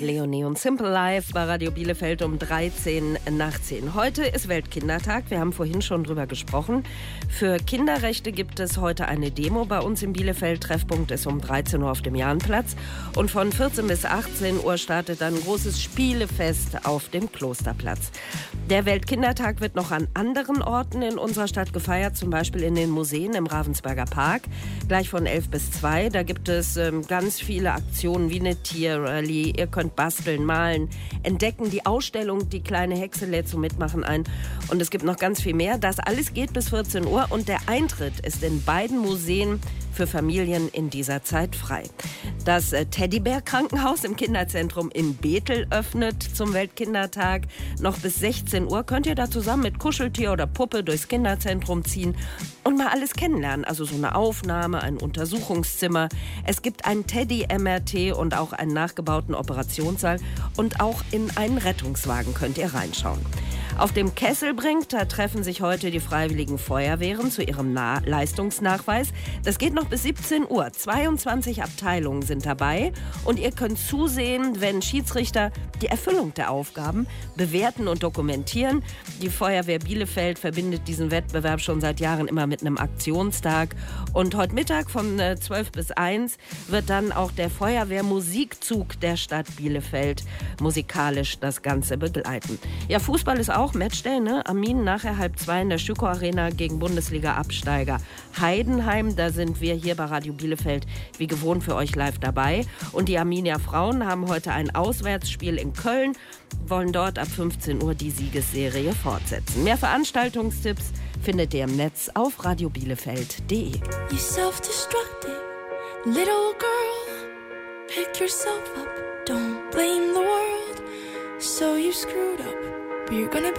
Leonie und Simple Life bei Radio Bielefeld um 13 nach 10. Heute ist Weltkindertag, wir haben vorhin schon drüber gesprochen. Für Kinderrechte gibt es heute eine Demo bei uns in Bielefeld. Treffpunkt ist um 13 Uhr auf dem Jahnplatz. Und von 14 bis 18 Uhr startet dann ein großes Spielefest auf dem Klosterplatz. Der Weltkindertag wird noch an anderen Orten in unserer Stadt gefeiert, zum Beispiel in den Museen im Ravensberger Park. Gleich von 11 bis 2, da gibt es ganz viele Aktionen wie eine Tierrallye. Ihr könnt basteln, malen, entdecken. Die Ausstellung Die kleine Hexe lädt zum Mitmachen ein. Und es gibt noch ganz viel mehr. Das alles geht bis 14 Uhr und der Eintritt ist in beiden Museen für Familien in dieser Zeit frei. Das Teddybär-Krankenhaus im Kinderzentrum in Bethel öffnet zum Weltkindertag. Noch bis 16 Uhr könnt ihr da zusammen mit Kuscheltier oder Puppe durchs Kinderzentrum ziehen und mal alles kennenlernen. Also so eine Aufnahme, ein Untersuchungszimmer. Es gibt ein Teddy-MRT und auch einen nachgebauten Operationssaal. Und auch in einen Rettungswagen könnt ihr reinschauen. Auf dem Kesselbrink, da treffen sich heute die Freiwilligen Feuerwehren zu ihrem Leistungsnachweis. Das geht noch bis 17 Uhr. 22 Abteilungen sind dabei und ihr könnt zusehen, wenn Schiedsrichter die Erfüllung der Aufgaben bewerten und dokumentieren. Die Feuerwehr Bielefeld verbindet diesen Wettbewerb schon seit Jahren immer mit einem Aktionstag. Und heute Mittag von 12 bis 1 wird dann auch der Feuerwehrmusikzug der Stadt Bielefeld musikalisch das Ganze begleiten. Ja, Fußball ist auch Matchday, ne? Armin nachher 1:30 in der Schüko Arena gegen Bundesliga-Absteiger Heidenheim. Da sind wir hier bei Radio Bielefeld wie gewohnt für euch live dabei. Und die Arminia Frauen haben heute ein Auswärtsspiel in Köln, wollen dort ab 15 Uhr die Siegesserie fortsetzen. Mehr Veranstaltungstipps findet ihr im Netz auf radiobielefeld.de. You self-destructed little girl, pick yourself up, don't blame the world. So you screwed up, but you're gonna